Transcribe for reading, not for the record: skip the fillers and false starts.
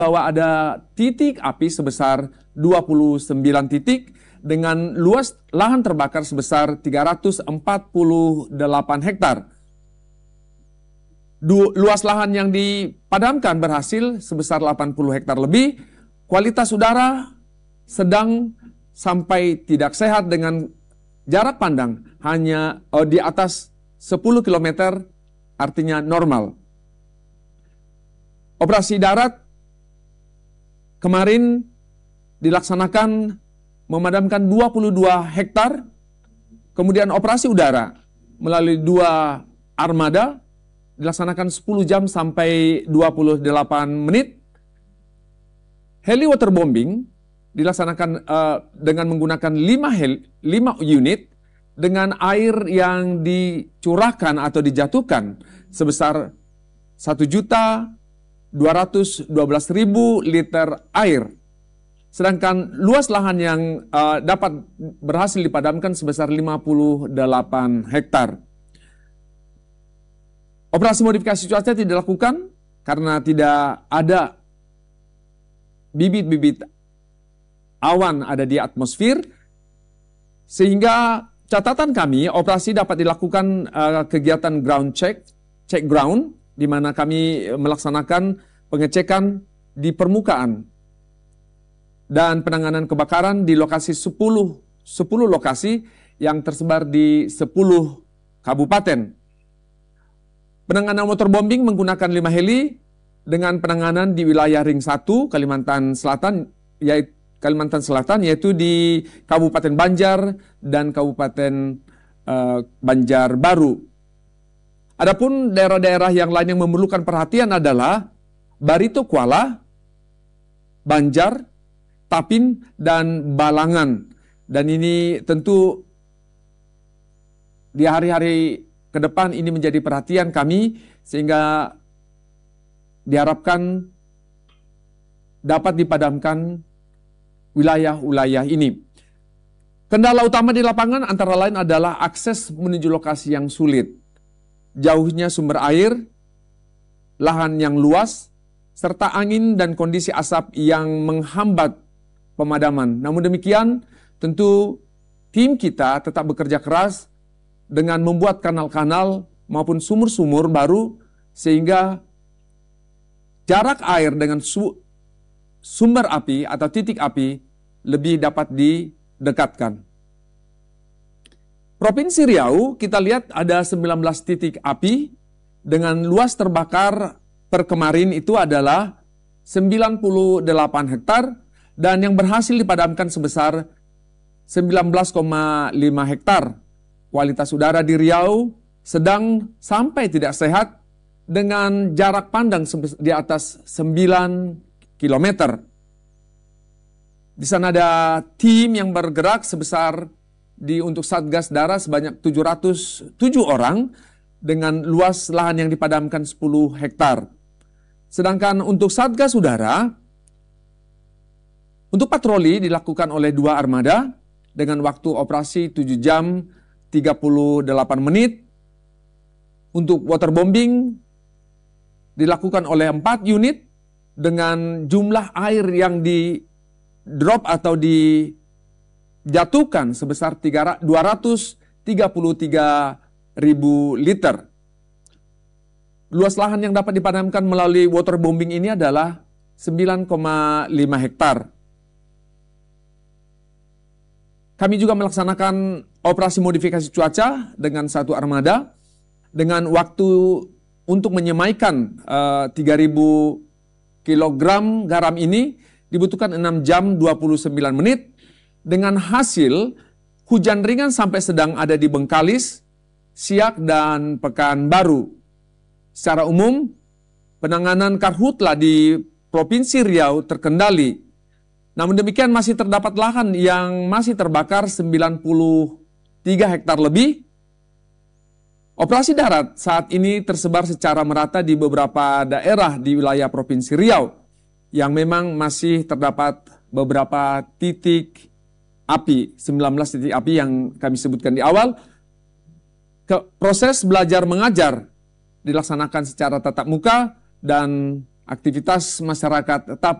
bahwa ada titik api sebesar 29 titik dengan luas lahan terbakar sebesar 348 hektar. Luas lahan yang dipadamkan berhasil sebesar 80 hektar lebih. Kualitas udara sedang sampai tidak sehat dengan jarak pandang hanya di atas 10 km, artinya normal. Operasi darat kemarin dilaksanakan memadamkan 22 hektar, kemudian operasi udara melalui 2 armada dilaksanakan 10 jam sampai 28 menit. Heli waterbombing dilaksanakan dengan menggunakan 5 unit dengan air yang dicurahkan atau dijatuhkan sebesar 1.212.000 liter air. Sedangkan luas lahan yang dapat berhasil dipadamkan sebesar 58 hektar. Operasi modifikasi cuaca tidak dilakukan karena tidak ada bibit-bibit awan ada di atmosfer, sehingga catatan kami operasi dapat dilakukan kegiatan ground check ground, di mana kami melaksanakan pengecekan di permukaan dan penanganan kebakaran di lokasi 10 lokasi yang tersebar di 10 kabupaten. Penanganan waterbombing menggunakan 5 heli dengan penanganan di wilayah Ring 1 Kalimantan Selatan, yaitu di Kabupaten Banjar dan Kabupaten Banjarbaru. Adapun daerah-daerah yang lain yang memerlukan perhatian adalah Barito Kuala, Banjar, Tapin, dan Balangan. Dan ini tentu di hari-hari ke depan ini menjadi perhatian kami, sehingga diharapkan dapat dipadamkan wilayah-wilayah ini. Kendala utama di lapangan antara lain adalah akses menuju lokasi yang sulit, jauhnya sumber air, lahan yang luas, serta angin dan kondisi asap yang menghambat pemadaman. Namun demikian, tentu tim kita tetap bekerja keras dengan membuat kanal-kanal maupun sumur-sumur baru, sehingga jarak air dengan sumber api atau titik api lebih dapat didekatkan. Provinsi Riau, kita lihat ada 19 titik api dengan luas terbakar per kemarin itu adalah 98 hektar dan yang berhasil dipadamkan sebesar 19,5 hektar. Kualitas udara di Riau sedang sampai tidak sehat dengan jarak pandang di atas 9 km. Di sana ada tim yang bergerak sebesar untuk Satgas Darat sebanyak 707 orang dengan luas lahan yang dipadamkan 10 hektar. Sedangkan untuk Satgas Udara, untuk patroli dilakukan oleh 2 armada dengan waktu operasi 7 jam 38 menit. Untuk waterbombing dilakukan oleh 4 unit dengan jumlah air yang di drop atau dijatuhkan sebesar 233.000 liter. Luas lahan yang dapat dipadamkan melalui waterbombing ini adalah 9,5 hektar. Kami juga melaksanakan operasi modifikasi cuaca dengan 1 armada dengan waktu untuk menyemaikan 3.000 kilogram garam ini dibutuhkan 6 jam 29 menit dengan hasil hujan ringan sampai sedang ada di Bengkalis, Siak, dan Pekanbaru. Secara umum, penanganan karhutla di Provinsi Riau terkendali. Namun demikian masih terdapat lahan yang masih terbakar 93 hektar lebih. Operasi darat saat ini tersebar secara merata di beberapa daerah di wilayah Provinsi Riau yang memang masih terdapat beberapa titik api, 19 titik api yang kami sebutkan di awal. Proses belajar mengajar dilaksanakan secara tatap muka dan aktivitas masyarakat tetap